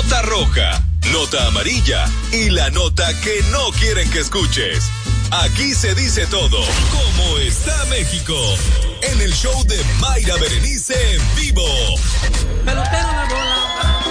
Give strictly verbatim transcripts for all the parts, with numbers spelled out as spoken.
nota roja, nota amarilla y la nota que no quieren que escuches. Aquí se dice todo. ¿Cómo está México? En el show de Mayra Berenice en vivo. Pelotero de bola.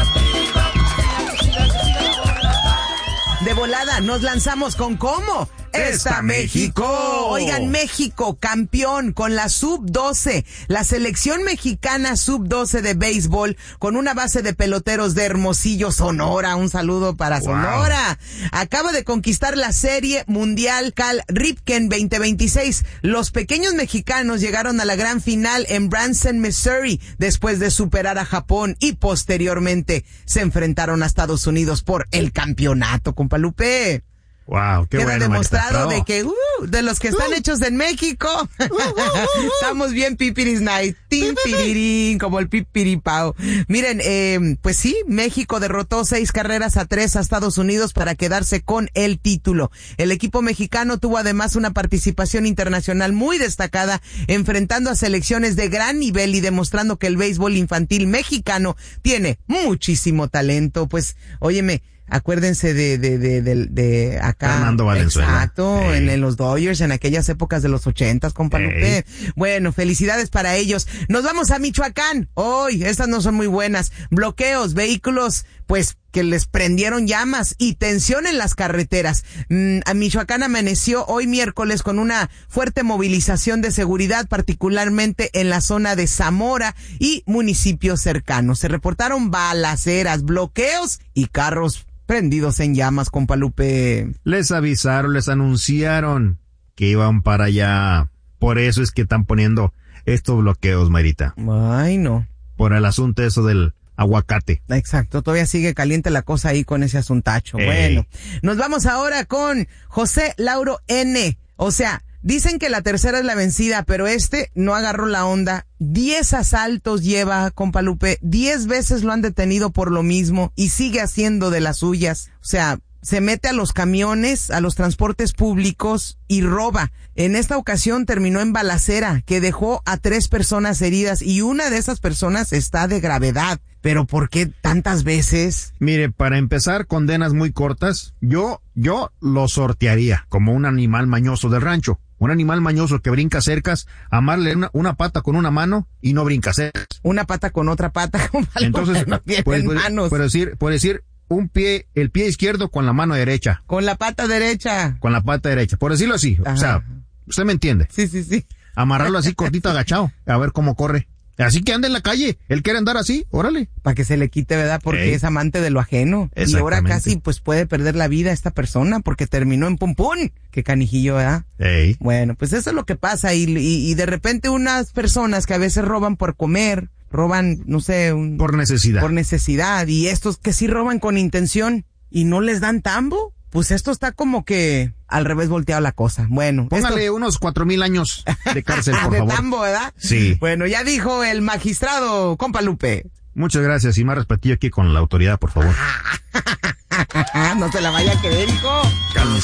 De volada, nos lanzamos con ¿cómo? Está México. Oigan, México, campeón con la sub doce. La selección mexicana sub doce de béisbol con una base de peloteros de Hermosillo, Sonora. Un saludo para wow. Sonora. Acaba de conquistar la Serie Mundial Cal Ripken veinte veintiséis. Los pequeños mexicanos llegaron a la gran final en Branson, Missouri, después de superar a Japón y posteriormente se enfrentaron a Estados Unidos por el campeonato, compa Lupe. Wow, qué Queda bueno, demostrado Marita, de que uh, de los que están uh. hechos en México uh, uh, uh, estamos bien pipiris night, tin pirirín, como el pipiripao. Miren, eh, pues sí, México derrotó seis carreras a tres a Estados Unidos para quedarse con el título. El equipo mexicano tuvo además una participación internacional muy destacada, enfrentando a selecciones de gran nivel y demostrando que el béisbol infantil mexicano tiene muchísimo talento. Pues, óyeme, acuérdense de, de, de, de, de acá. Fernando Valenzuela. Exacto, en, en los Dodgers, en aquellas épocas de los ochentas, compa Lupe. Bueno, felicidades para ellos. Nos vamos a Michoacán. Hoy, estas no son muy buenas. Bloqueos, vehículos, pues, que les prendieron llamas y tensión en las carreteras. Mm, a Michoacán amaneció hoy miércoles con una fuerte movilización de seguridad, particularmente en la zona de Zamora y municipios cercanos. Se reportaron balaceras, bloqueos y carros prendidos en llamas, compa Lupe. Les avisaron, les anunciaron que iban para allá. Por eso es que están poniendo estos bloqueos, Marita. Ay, no. Por el asunto eso del aguacate. Exacto, todavía sigue caliente la cosa ahí con ese asuntacho. Ey. Bueno, nos vamos ahora con José Lauro N. O sea, dicen que la tercera es la vencida, pero este no agarró la onda. Diez asaltos lleva, compa Lupe, diez veces lo han detenido por lo mismo y sigue haciendo de las suyas. O sea, se mete a los camiones, a los transportes públicos y roba. En esta ocasión terminó en balacera, que dejó a tres personas heridas y una de esas personas está de gravedad. ¿Pero por qué tantas veces? Mire, para empezar, condenas muy cortas. Yo, yo lo sortearía como un animal mañoso del rancho. Un animal mañoso que brinca cercas, amarle una, una pata con una mano y no brinca cercas. Una pata con otra pata, entonces, no tienen pues, manos. Por decir, por decir, un pie, el pie izquierdo con la mano derecha. Con la pata derecha. Con la pata derecha, por decirlo así. Ajá. O sea, usted me entiende. Sí, sí, sí. Amarrarlo así cortito agachado, a ver cómo corre. Así que anda en la calle, él quiere andar así, órale. Para que se le quite, ¿verdad? Porque Ey. es amante de lo ajeno. Y ahora casi pues puede perder la vida esta persona porque terminó en pum pum. Qué canijillo, ¿verdad? Ey. Bueno, pues eso es lo que pasa y, y, y de repente unas personas que a veces roban por comer, roban, no sé, un, por necesidad. Por necesidad y estos que sí roban con intención y no les dan tambo. Pues esto está como que al revés volteado la cosa. Bueno. Póngale esto... unos cuatro mil años de cárcel, por de favor. De tambo, ¿verdad? Sí. Bueno, ya dijo el magistrado, compa Lupe. Muchas gracias y más respetillo aquí con la autoridad, por favor. No se la vaya a querer, hijo. Calma.